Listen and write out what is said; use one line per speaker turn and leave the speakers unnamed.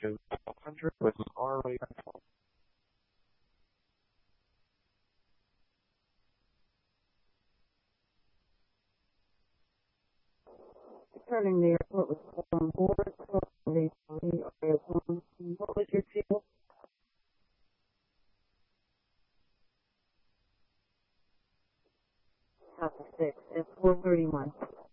approaches 100 with an R-rate.
Returning the airport with form 4, what was your fuel? South of 6 at 4:31.